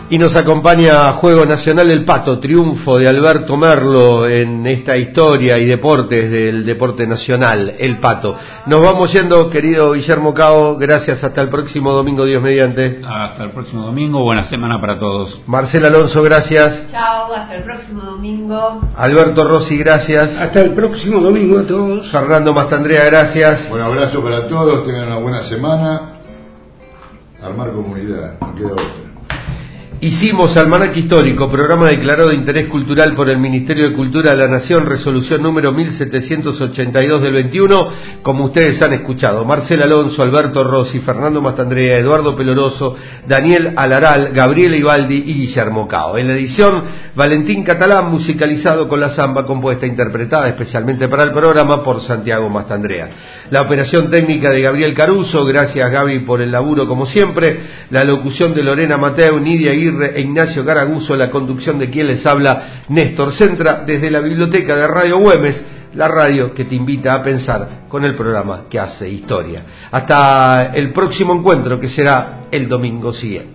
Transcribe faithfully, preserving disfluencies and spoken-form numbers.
Y nos acompaña Juego Nacional El Pato, triunfo de Alberto Merlo en esta historia y deportes del deporte nacional, El Pato. Nos vamos yendo, querido Guillermo Cao, gracias, hasta el próximo domingo, Dios mediante. Hasta el próximo domingo, buena semana para todos. Marcela Alonso, gracias. Chao, hasta el próximo domingo. Alberto Rossi, gracias. Hasta el próximo domingo a todos. Fernando Mastandrea, gracias. Un abrazo para todos, tengan una buena semana. Armar comunidad, no queda otra. Hicimos Almanaque Histórico, programa declarado de interés cultural por el Ministerio de Cultura de la Nación, resolución número mil setecientos ochenta y dos del veintiuno, como ustedes han escuchado: Marcela Alonso, Alberto Rossi, Fernando Mastandrea, Eduardo Peloroso, Daniel Alaral, Gabriela Ibaldi y Guillermo Cao. En la edición, Valentín Catalán, musicalizado con la samba compuesta e interpretada especialmente para el programa por Santiago Mastandrea. La operación técnica de Gabriel Caruso, gracias Gaby por el laburo como siempre, la locución de Lorena Mateu, Nidia Aguirre e Ignacio Garaguso, la conducción de quien les habla, Néstor Centra, desde la biblioteca de Radio Güemes, la radio que te invita a pensar con el programa que hace historia. Hasta el próximo encuentro, que será el domingo siguiente.